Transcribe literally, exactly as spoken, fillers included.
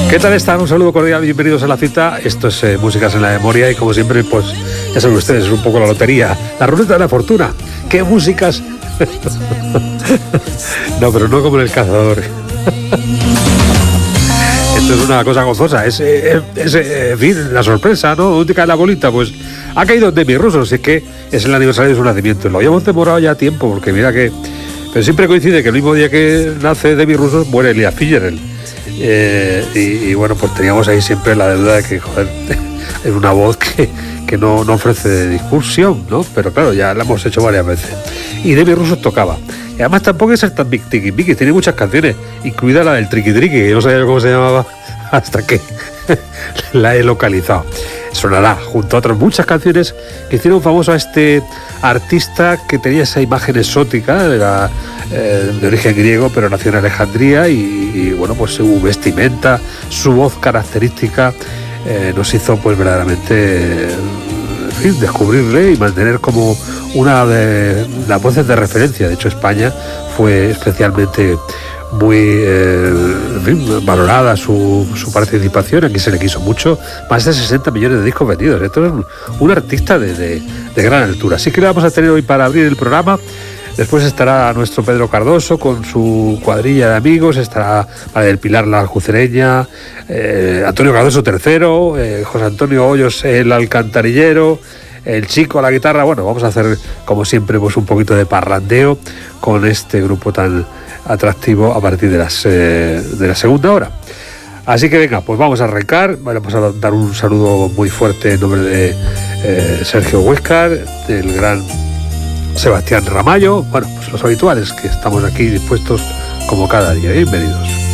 ¿Qué tal están? Un saludo cordial, bienvenidos a la cita. Esto es eh, Músicas en la Memoria y como siempre, pues ya saben ustedes, es un poco la lotería, la ruleta de la fortuna. ¿Qué músicas? No, pero no como en El Cazador. Esto es una cosa gozosa, es, es, es en fin, la sorpresa, ¿no? ¿Dónde cae la bolita? Pues ha caído en Demis Roussos, es que es el aniversario de su nacimiento. Lo habíamos demorado ya tiempo, porque mira que... Pero siempre coincide que el mismo día que nace Demis Roussos muere Ella Fitzgerald. Eh, y, y bueno, pues teníamos ahí siempre la deuda de que, joder, es una voz que, que no, no ofrece discusión, ¿no? Pero claro, ya la hemos hecho varias veces. Y Demis Roussos tocaba. Y además tampoco es ser tan big tiki big, tiene muchas canciones, incluida la del Triqui Triqui, que no sabía cómo se llamaba hasta que la he localizado. Sonará junto a otras muchas canciones que hicieron famoso a este artista que tenía esa imagen exótica, era eh, de origen griego, pero nació en Alejandría y, y bueno, pues su vestimenta, su voz característica eh, nos hizo pues verdaderamente, en fin, descubrirle y mantener como una de las voces de referencia. De hecho, España fue especialmente muy eh, en fin, valorada su, su participación. Aquí se le quiso mucho, más de sesenta millones de discos vendidos. Esto es un, un artista de, de, de gran altura. Así que le vamos a tener hoy para abrir el programa. Después estará nuestro Pedro Cardoso con su cuadrilla de amigos, estará María del Pilar la Aljucereña, eh, Antonio Cardoso tercero, eh, José Antonio Hoyos el alcantarillero, el Chico a la guitarra. Bueno, vamos a hacer como siempre pues un poquito de parrandeo con este grupo tan atractivo a partir de las eh, de la segunda hora. Así que venga, pues vamos a arrancar. Vamos a dar un saludo muy fuerte en nombre de eh, Sergio Huéscar, del gran Sebastián Ramallo, bueno, pues los habituales que estamos aquí dispuestos como cada día. Bienvenidos.